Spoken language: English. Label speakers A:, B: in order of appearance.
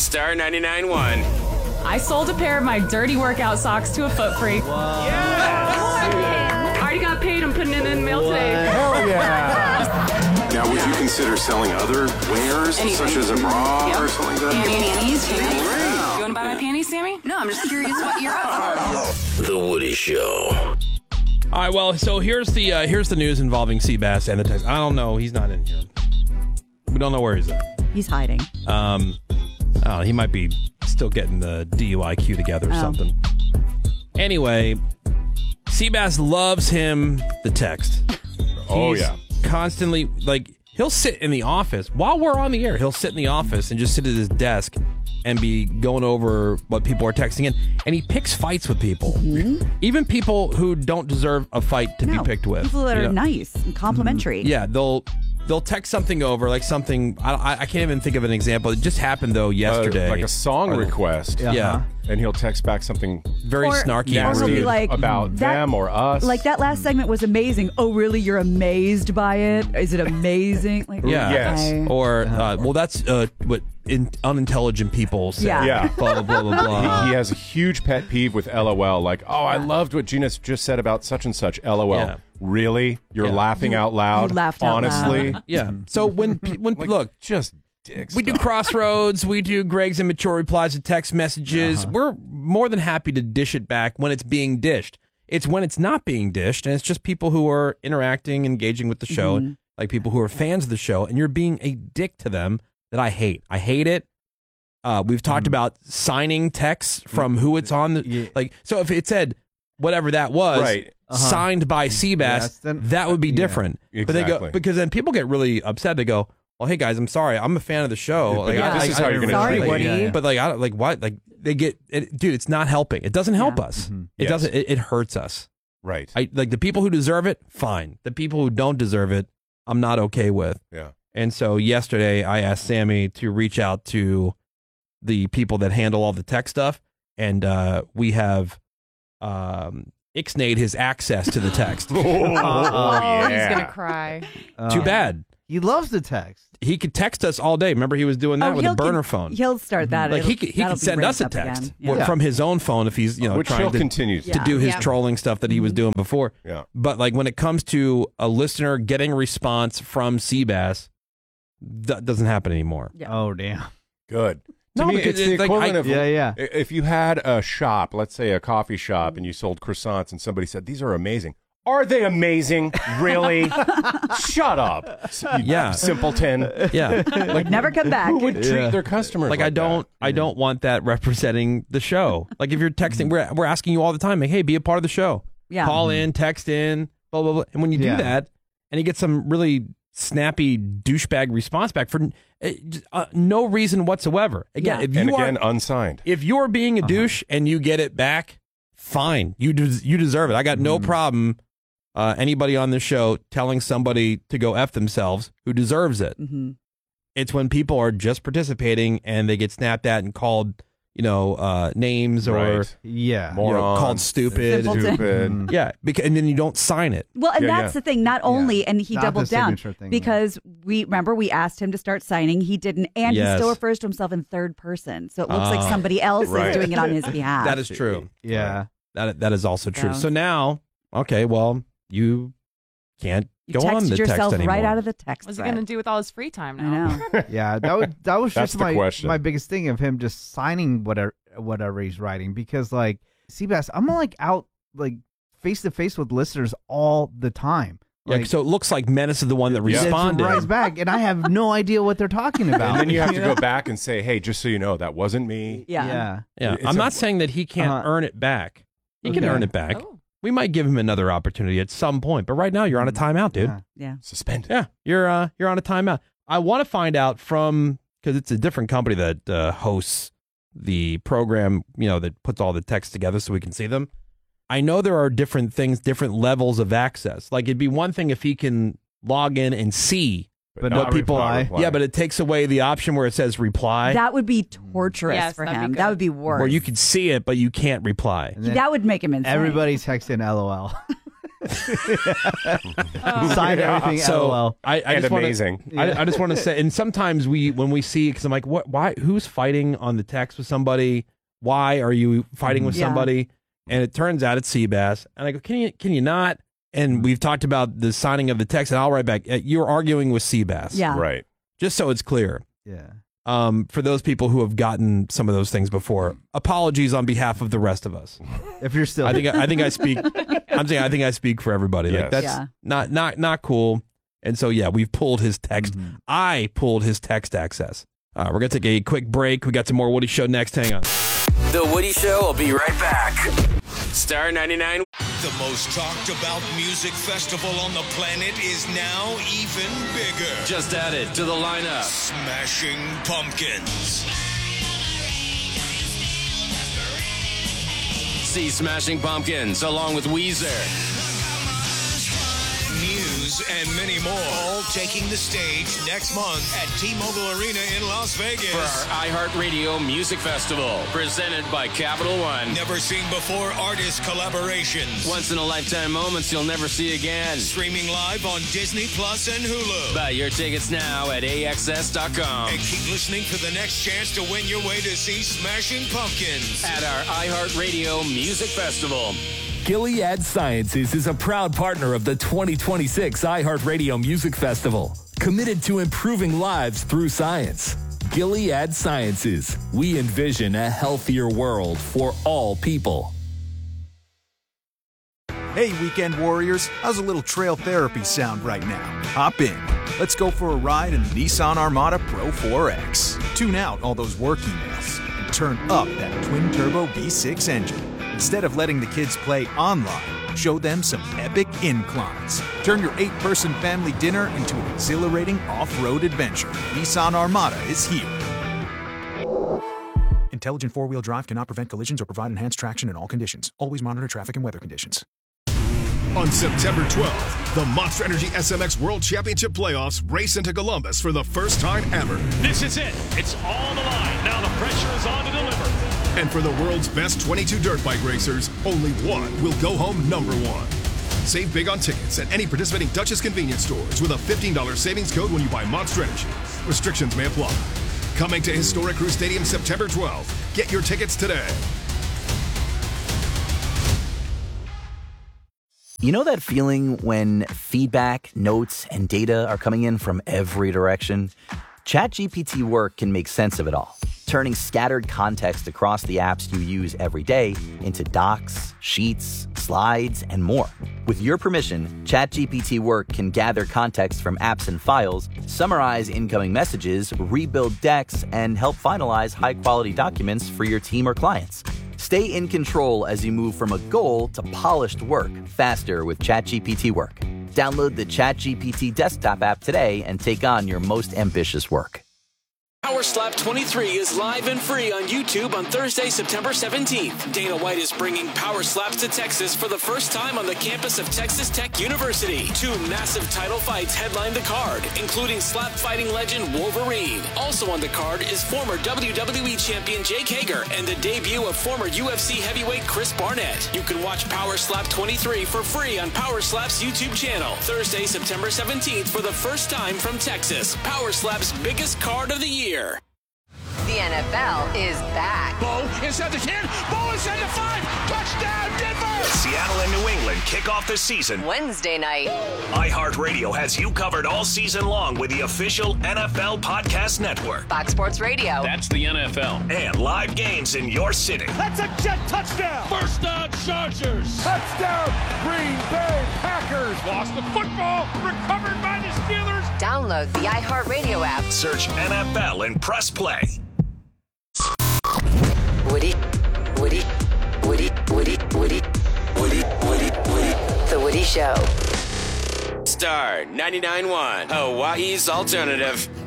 A: Star 99.1.
B: I sold a pair of my dirty workout socks to a foot freak.
A: Yes!
B: Already got paid. I'm putting it in the mail today.
C: Hell yeah.
D: Now, would you consider selling other wares, such as a bra or something like that?
E: Panties, You want to buy my panties, Sammy? No, I'm just curious what you're up for.
A: The Woody Show.
F: All right, well, so here's the news involving Seabass and the text. I don't know. He's not in here. We don't know where he's at.
G: He's hiding.
F: He might be still getting the DUI queue together or something. Anyway, Seabass loves him the text. He's constantly, he'll sit in the office while we're on the air. He'll sit in the office and just sit at his desk and be going over what people are texting in. And he picks fights with people. Mm-hmm. Even people who don't deserve a fight to be picked with.
G: People that are nice and complimentary.
F: Yeah, they'll text something over, like something, I can't even think of an example. It just happened, though, yesterday.
C: Like a song request.
F: Yeah.
C: And he'll text back something
F: very snarky and
G: he'll be
F: rude
G: like,
C: about them or us.
G: Like, that last segment was amazing. Oh, really? You're amazed by it? Is it amazing? Like,
F: yeah.
C: Yes.
F: Or, well, that's what unintelligent people say.
G: Yeah.
F: Blah, blah, blah, blah, blah.
C: He has a huge pet peeve with LOL. Like, oh, I loved what Gina just said about such and such. LOL.
F: Yeah.
C: Really? You're laughing out loud?
G: You laughed out
C: honestly?
G: loud.
F: Yeah. So when look,
C: just dicks.
F: we do Crossroads, we do Greg's immature replies to text messages. We're more than happy to dish it back when it's being dished. It's when it's not being dished, and it's just people who are interacting, engaging with the show, like people who are fans of the show, and you're being a dick to them that I hate. I hate it. We've talked about signing texts from who it's on. So if it said whatever that was,
C: right.
F: signed by Seabass, that would be different.
C: Exactly.
F: But they go, because then people get really upset. They go, "Well, hey guys, I'm sorry. I'm a fan of the show.
C: This is how you're going to
G: Sorry,
C: treat
G: Woody.
C: me.
F: But I don't what they get, dude. It's not helping. It doesn't help us. It doesn't. It hurts us.
C: Right.
F: The people who deserve it, fine. The people who don't deserve it, I'm not okay with.
C: Yeah.
F: And so yesterday, I asked Sammy to reach out to the people that handle all the tech stuff, and we have ixnayed his access to the text.
B: He's gonna cry.
F: Too bad.
H: He loves the text.
F: He could text us all day. Remember, he was doing that with a burner phone.
G: He'll start that.
F: Like he could send us a text from his own phone if he's
C: Which
F: trying
C: he'll
F: to
C: continue
F: to do his trolling stuff that he was doing before.
C: Yeah.
F: But like when it comes to a listener getting a response from Seabass, that doesn't happen anymore.
G: Yeah.
H: Oh, damn.
C: Good.
F: No,
C: To me,
F: because
C: it's the
F: it's like
C: equivalent of
H: Yeah.
C: if you had a shop, let's say a coffee shop, and you sold croissants, and somebody said, "These are amazing." Are they amazing? Really? Shut up. You simpleton.
F: Yeah.
G: Like, never come back.
C: Who would treat their customers like
F: I don't want that representing the show. Like if you're texting, we're asking you all the time, like, hey, be a part of the show.
G: Yeah.
F: Call in, text in, blah, blah, blah. And when you do that, and you get some really snappy douchebag response back for no reason whatsoever. Again, if you
C: unsigned.
F: If you're being a douche and you get it back, fine. You deserve it. I got no problem anybody on this show telling somebody to go F themselves who deserves it.
G: Mm-hmm.
F: It's when people are just participating and they get snapped at and called, names or
C: morons,
F: called stupid. Yeah, and then you don't sign it.
G: Well, and that's the thing. Not only, and he
H: Not
G: doubled
H: the
G: down
H: signature thing,
G: because we asked him to start signing. He didn't, and he still refers to himself in third person, so it looks like somebody else is doing it on his behalf.
F: That is true.
H: Yeah,
F: that is also true.
G: So-
F: So now, okay, well, you can't
G: You
F: go on the
G: texted
F: text
G: yourself
F: anymore.
G: right out of the text.
B: What's he
G: thread.
B: gonna do with all his free time
G: I
B: now?
G: know.
H: yeah. That was
C: That's
H: just
C: the question.
H: my biggest thing of him just signing whatever he's writing, because like Seabass, I'm like out like face to face with listeners all the time.
F: Yeah,
H: Like,
F: so it looks like Menace is the one that responded.
H: Rise back, and I have no idea what they're talking about.
C: And then you have to go back and say, "Hey, just so you know, that wasn't me."
G: Yeah.
F: Yeah,
C: It's
F: I'm not saying that he can't earn it back. He can earn it back.
B: Oh.
F: We might give him another opportunity at some point, but right now you're on a timeout, dude.
G: Yeah.
C: Suspended.
F: Yeah, you're on a timeout. I want to find out because it's a different company that hosts the program, that puts all the text together so we can see them. I know there are different things, different levels of access. Like it'd be one thing if he can log in and see
H: But
F: what
H: not
F: people
H: reply.
F: Yeah, but it takes away the option where it says reply,
G: That would be torturous
B: Yes,
G: for
B: that'd be
G: him.
B: good.
G: That would be worse.
F: where you could see it but you can't reply.
H: And then
G: That would make him insane.
H: everybody's texting LOL. Sign everything.
F: So
H: LOL.
F: I
C: And
F: just
C: amazing.
F: I just want to say, and sometimes when we see, because I'm like, what? Why? Who's fighting on the text with somebody? Why are you fighting with somebody? And it turns out it's Seabass. And I go, can you not? And we've talked about the signing of the text, and I'll write back. You're arguing with Seabass,
G: Yeah.
C: Right.
F: just so it's clear.
H: Yeah.
F: For those people who have gotten some of those things before, apologies on behalf of the rest of us.
H: If you're still,
F: I think I speak. I'm saying I think I speak for everybody. Like,
C: Yes.
F: that's not cool. And so we've pulled his text. I pulled his text access. We're gonna take a quick break. We got some more Woody Show next. Hang on.
A: The Woody Show will be right back. Star 99.
I: The most talked about music festival on the planet is now even bigger.
A: Just added to the lineup.
I: Smashing Pumpkins.
A: See Smashing Pumpkins along with Weezer.
I: Muse and many more, all taking the stage next month at T-Mobile Arena in Las Vegas.
A: For our iHeartRadio Music Festival, presented by Capital One.
I: Never seen before artist collaborations.
A: Once-in-a-lifetime moments you'll never see again.
I: Streaming live on Disney Plus and Hulu.
A: Buy your tickets now at AXS.com.
I: And keep listening for the next chance to win your way to see Smashing Pumpkins.
A: At our iHeartRadio Music Festival.
J: Gilead Sciences is a proud partner of the 2026 iHeartRadio Music Festival, committed to improving lives through science. Gilead Sciences. We envision a healthier world for all people.
K: Hey, weekend warriors. How's a little trail therapy sound right now? Hop in. Let's go for a ride in the Nissan Armada Pro 4X. Tune out all those work emails and turn up that twin-turbo V6 engine. Instead of letting the kids play online, show them some epic inclines. Turn your 8-person family dinner into an exhilarating off-road adventure. Nissan Armada is here. Intelligent four-wheel drive cannot prevent collisions or provide enhanced traction in all conditions. Always monitor traffic and weather conditions.
L: On September 12th, the Monster Energy SMX World Championship Playoffs race into Columbus for the first time ever.
M: This is it. It's all on the line. Now the pressure is on to deliver.
L: And for the world's best 22 dirt bike racers, only one will go home number one. Save big on tickets at any participating Duchess convenience stores with a $15 savings code when you buy Monster Energy. Restrictions may apply. Coming to Historic Crew Stadium September 12th. Get your tickets today.
N: You know that feeling when feedback, notes, and data are coming in from every direction? ChatGPT Work can make sense of it all, turning scattered context across the apps you use every day into docs, sheets, slides, and more. With your permission, ChatGPT Work can gather context from apps and files, summarize incoming messages, rebuild decks, and help finalize high-quality documents for your team or clients. Stay in control as you move from a goal to polished work faster with ChatGPT Work. Download the ChatGPT desktop app today and take on your most ambitious work.
A: Power Slap 23 is live and free on YouTube on Thursday, September 17th. Dana White is bringing Power Slaps to Texas for the first time on the campus of Texas Tech University. 2 massive title fights headline the card, including slap fighting legend Wolverine. Also on the card is former WWE champion Jake Hager and the debut of former UFC heavyweight Chris Barnett. You can watch Power Slap 23 for free on Power Slap's YouTube channel. Thursday, September 17th for the first time from Texas. Power Slap's biggest card of the year.
O: The NFL is back.
M: Bo inside the 10. Bo inside the 5. Touchdown, Denver!
P: Seattle and New England kick off the season
O: Wednesday night.
P: iHeartRadio has you covered all season long with the official NFL Podcast Network.
O: Fox Sports Radio.
M: That's the NFL.
P: And live games in your city.
M: That's a jet touchdown. First down, Chargers.
Q: Touchdown, Green Bay Packers.
M: Lost the football. Recovered by the Steelers.
O: Download the iHeartRadio app.
P: Search NFL and press play.
O: Woody. The Woody Show.
A: Star 99.1, Hawaii's alternative.